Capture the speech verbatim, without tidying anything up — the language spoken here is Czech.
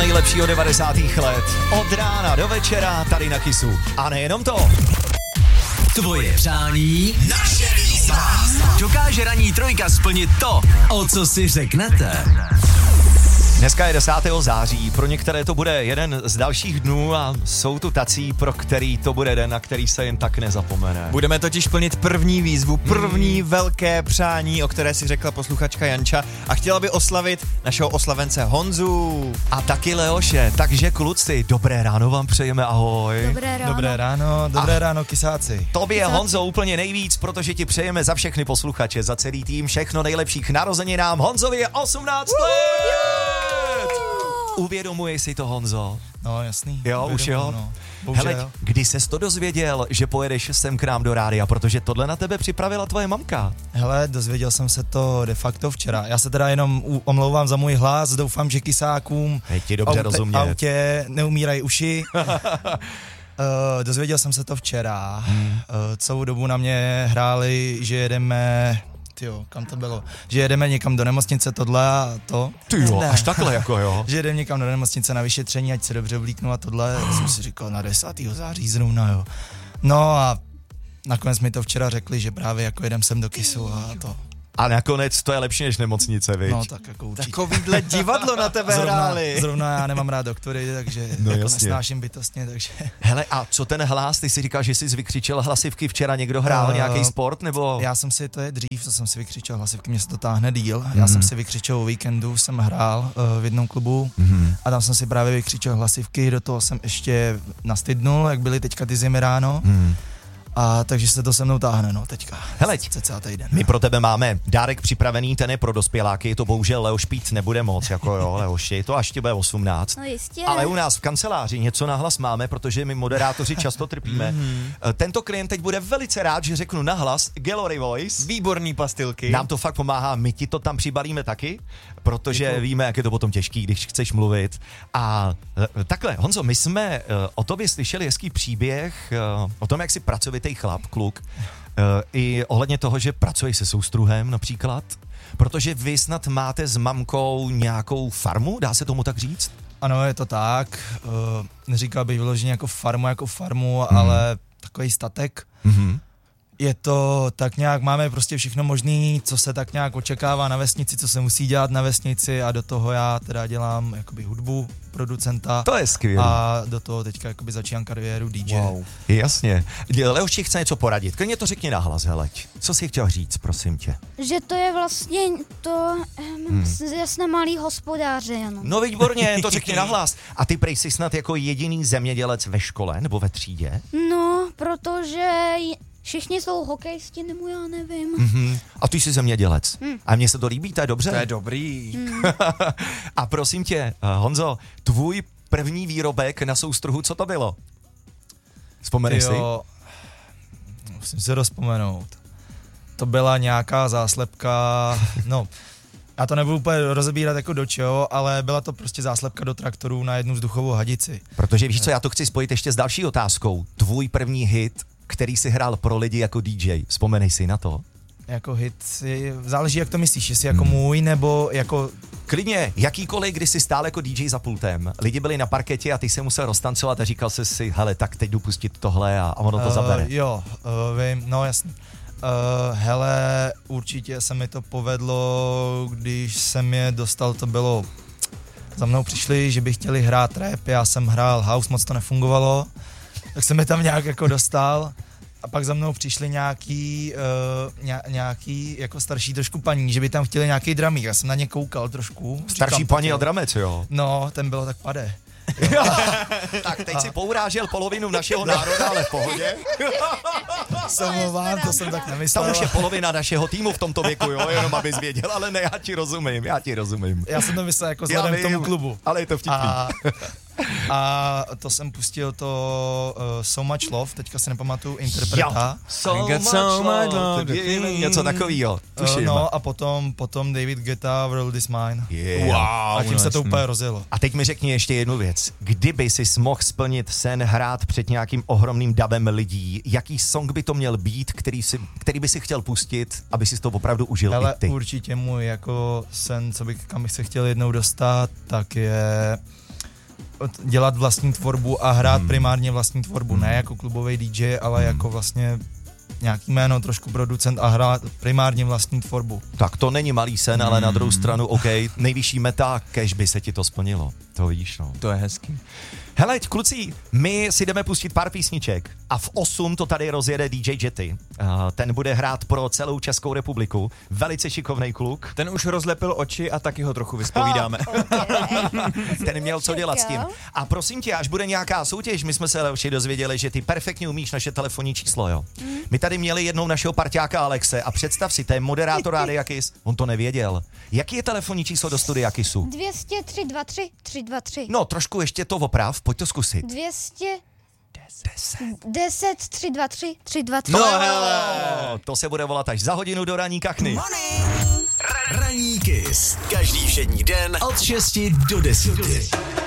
nejlepšího devadesátých let. Od rána do večera tady na Kissu. A nejenom to. Tvoje přání, naše výzva. Dokáže ranní trojka splnit to, o co si řeknete. Dneska je desátého září, pro některé to bude jeden z dalších dnů a jsou tu tací, pro který to bude den, na který se jen tak nezapomene. Budeme totiž plnit první výzvu, první hmm. velké přání, o které si řekla posluchačka Janča a chtěla by oslavit našeho oslavence Honzu. A taky Leoše, takže kluci, dobré ráno vám přejeme, ahoj. Dobré ráno. Dobré ráno, dobré a ráno, Kisáci. Tobě je Honzo úplně nejvíc, protože ti přejeme za všechny posluchače, za celý tým všechno nejlepších narozeninám. Honzovi je osmnáct let! Uvědomuješ si to, Honzo? No jasný. Jo, už jo? No. Hele, kdy ses to dozvěděl, že pojedeš sem k nám do rádia, protože tohle na tebe připravila tvoje mamka? Hele, dozvěděl jsem se to de facto včera. Já se teda jenom u- omlouvám za můj hlas, doufám, že Kisákům Hej, ti dobře aute, rozumět. autě neumírají uši. uh, dozvěděl jsem se to včera. Hmm. Uh, celou dobu na mě hráli, že jedeme... Tyjo, kam to bylo? Že jedeme někam do nemocnice, tohle a to. Tyjo, Ne. až takhle jako jo. Že jedeme někam do nemocnice na vyšetření, ať se dobře vlíknu a tohle. Já jsem si říkal na desátého září zrovna, jo. No a nakonec mi to včera řekli, že právě jako jedem sem do Kissu a to. A nakonec to je lepší než nemocnice, viď? No tak jako určitě. Takovýhle divadlo na tebe zrovna, hráli. zrovna já nemám rád doktory, takže No jako jasně. nesnáším bytostně, takže... Hele, a co ten hlas? Ty si říkal, že jsi vykřičel hlasivky včera, někdo hrál uh, nějaký sport, nebo? Já jsem si, to je dřív, co jsem si vykřičel hlasivky, mě se to táhne díl. Mm. Já jsem si vykřičel o víkendu, jsem hrál uh, v jednom klubu mm. a tam jsem si právě vykřičel hlasivky, do toho jsem ještě nastydnul, jak byly teďka ty zimy ráno. Mm. A takže se to se mnou táhne, no, teďka. Hele, celý týden. My pro tebe máme dárek připravený, ten je pro dospěláky, to bohužel Leoš pít nebude moc, jako jo, Leoši, to až ti bude osmnáct. No jistě. Ale u nás v kanceláři něco nahlas máme, protože my moderátoři často trpíme. Mm-hmm. Tento klient teď bude velice rád, že řeknu nahlas Gallery Voice. Výborný pastilky. Nám to fakt pomáhá, my ti to tam přibalíme taky, protože Děkuju. Víme, jak je to potom těžký, když chceš mluvit. A takhle, Honzo, my jsme o tobě slyšeli hezký příběh, o tom, jak jsi pracovitý chlap, kluk, i ohledně toho, že pracuješ se soustruhem například, protože vy snad máte s mamkou nějakou farmu, dá se tomu tak říct? Ano, je to tak. Uh, neříkal bych vyloženě jako farmu, jako farmu, mm. ale takový statek. Mm-hmm. Je to tak nějak, máme prostě všechno možný, co se tak nějak očekává na vesnici, co se musí dělat na vesnici a do toho já teda dělám jakoby hudbu, producenta. To je skvělé. A do toho teďka jakoby začínám kariéru dý džej. Wow. Jasně. Leoš ti chce něco poradit, klidně to řekni nahlas, heleď. Co jsi chtěl říct, prosím tě? Že to je vlastně to hmm. jasné malý hospodáře jenom. No výborně, to řekni nahlas. A ty prej jsi snad jako jediný zemědělec ve škole nebo ve třídě? No, protože všichni jsou hokejisti, nebo já nevím. Mm-hmm. A ty jsi zemědělec. Mm. A mně se to líbí, to je dobře. To je dobrý. Mm. A prosím tě, Honzo, tvůj první výrobek na soustruhu, co to bylo? Vzpomeneš si? Musím se rozpomenout. To byla nějaká záslepka, no, já to nebudu úplně rozebírat jako do čeho, ale byla to prostě záslepka do traktorů na jednu vzduchovou hadici. Protože víš co, já to chci spojit ještě s další otázkou. Tvůj první hit, který si hrál pro lidi jako dý džej, vzpomenej si na to? Jako hit, záleží, jak to myslíš, jestli jako hmm. můj, nebo jako... Klidně, jakýkoliv, kdy jsi stál jako dý džej za pultem. Lidi byli na parketě a ty se musel roztancovat a říkal jsi si, hele, tak teď jdu pustit tohle a, a ono to uh, zabere. Jo, uh, vím, no jasně. Uh, hele, určitě se mi to povedlo, když jsem je dostal, to bylo... Za mnou přišli, že by chtěli hrát rap, já jsem hrál house, moc to nefungovalo, tak jsem je tam nějak jako dostal. A pak za mnou přišli nějaký, uh, ně, nějaký jako starší trošku paní, že by tam chtěli nějaký dramík. Já jsem na ně koukal trošku. Starší říkám, paní a dramec, jo? No, ten bylo tak pade. Tak teď a... si pourážel polovinu našeho národa, ale v pohodě. Samozřejmě, to jsem tak nemyslel. Tam už je polovina našeho týmu v tomto věku, jo, jenom abys věděl, ale ne, já ti rozumím, já ti rozumím. Já jsem to myslel jako vzhledem k tomu klubu. Ale je to vtipný. A, a to jsem pustil to uh, So Much Love, teďka se nepamatuju interpreta. So much love, něco takovýho, tuším. Uh, no a potom, potom David Guetta, World is Mine. Yeah. Wow, a tím se to úplně rozjelo. A teď mi řekni ještě jednu věc. Kdyby jsi mohl splnit sen hrát před nějakým ohromným davem lidí, jaký song by to měl být, který, si, který by si chtěl pustit, aby si to opravdu užil? Hele, i ty? Určitě můj jako sen, co bych, kam bych se chtěl jednou dostat, tak je dělat vlastní tvorbu a hrát hmm. primárně vlastní tvorbu, hmm. ne jako klubový D J, ale hmm. jako vlastně nějaký jméno, trošku producent a hrát primárně vlastní tvorbu. Tak to není malý sen, hmm. ale na druhou stranu, OK, nejvyšší meta, kež by se ti to splnilo. To víš, no. To je hezký. Hele, kluci, my si jdeme pustit pár písniček a v osm to tady rozjede D J Jetty. Uh, ten bude hrát pro celou Českou republiku. Velice šikovnej kluk. Ten už rozlepil oči a taky ho trochu vyspovídáme. Ten měl co dělat s tím. A prosím tě, až bude nějaká soutěž, my jsme se už dozvěděli, že ty perfektně umíš naše telefonní číslo, jo. Mm. My tady měli jednou našeho parťáka Alexe a představ si, to je moderátor Rádia Kiss, on to nevěděl. Jaký je telefonní číslo do studia Kissu? dvě stě tři dva tři tři dva tři. No, trošku ještě to oprav, pojď to zkusit. dvě stě deset tři dva tři tři dva tři. No hele, to se bude volat až za hodinu do ranní kachny. Ranní Kiss. Každý všední den od šesti do deseti.